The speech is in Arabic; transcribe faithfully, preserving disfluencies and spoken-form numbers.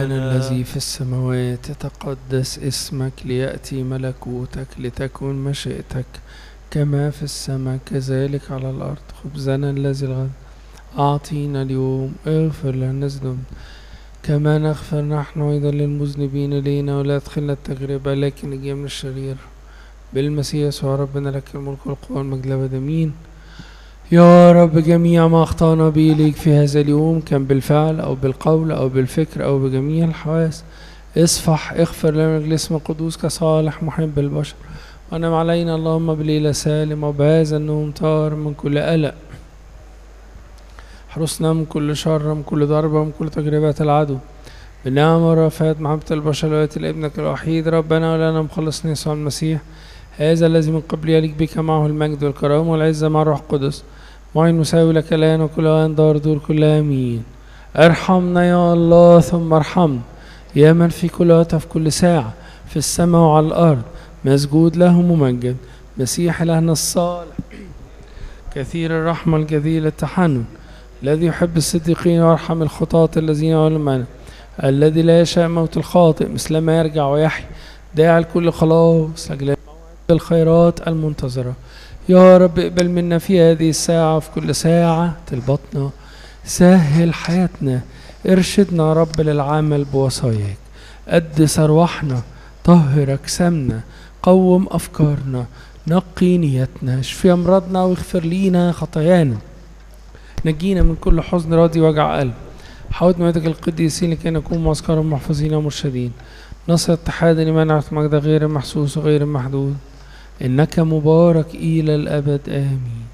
أنا الذي في السماوات يتقدس اسمك، ليأتي ملكوتك، لتكن مشيئتك كما في السماء كذلك على الأرض. خبزنا الذي الغد أعطينا اليوم، اغفر لنا ذنوبنا كما نغفر نحن أيضا للمذنبين إلينا، ولا تدخلنا التجربة لكن نجينا من الشرير. بالمسيح يسوع ربنا لك الملك والقوة والمجد للأبد آمين. يا رب جميع ما أخطأنا به إليك في هذا اليوم، كان بالفعل أو بالقول أو بالفكر أو بجميع الحواس، اصفح اغفر لنا من الاسم القدوس كصالح محب البشر، وانعم علينا اللهم بليلة سالم وبهذا النوم طار من كل قلق. احرسنا من كل شر، من كل ضربة، من كل تجربة العدو، بالنعم ورفعت محبة البشر وآية لابنك الوحيد ربنا ولنا مخلصنا يسوع المسيح، هذا الذي من قبل يليق بك معه المجد والكرامة والعزة مع الروح القدس، معين مساوي لك الآن وكل آن دار دور كل آمين. ارحمنا يا الله ثم ارحمنا، يا من في كل وقت في كل ساعة في السماء وعلى الأرض، مسجود له ممجد، مسيح إلهنا الصالح كثير الرحمة الجزيل التحنن، الذي يحب الصديقين ويرحم الخطاة الذين علمنا، الذي لا يشاء موت الخاطئ مثل ما يرجع ويحيي، داعي الكل خلاص لأجل الخيرات المنتظرة. يا رب اقبل منا في هذه الساعة وفي كل ساعة تلبطنا، سهل حياتنا، ارشدنا يا رب للعمل بوصاياك، قدس أرواحنا، طهر أجسامنا، قوم أفكارنا، نقي نيتنا، اشفي أمراضنا واغفر لينا خطايانا، نجينا من كل حزن راضي وجع قلب، حوض ميتك القديسين لكي نكون معسكرا محفوظين ومرشدين، نصر اتحاد لمنعة مجد غير محسوس وغير محدود، إنك مبارك إلى الأبد آمين.